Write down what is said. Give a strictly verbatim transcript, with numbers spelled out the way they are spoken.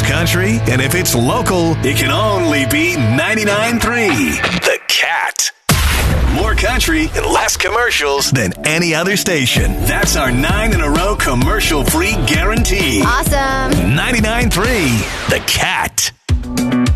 country, and if it's local, it can only be ninety-nine point three. The Cat. More country and less commercials than any other station. That's our nine in a row commercial-free guarantee. Awesome. ninety-nine point three. The Cat.